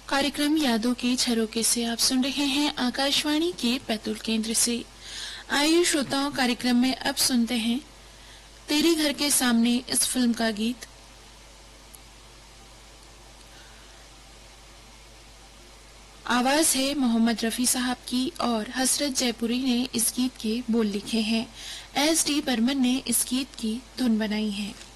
कार्यक्रम यादों के झरोखे से आप सुन रहे हैं आकाशवाणी के बैतूल केंद्र से। आइए श्रोताओं, कार्यक्रम में अब सुनते हैं तेरे घर के सामने इस फिल्म का गीत। आवाज है मोहम्मद रफी साहब की और हसरत जयपुरी ने इस गीत के बोल लिखे हैं। एस डी बर्मन ने इस गीत की धुन बनाई है।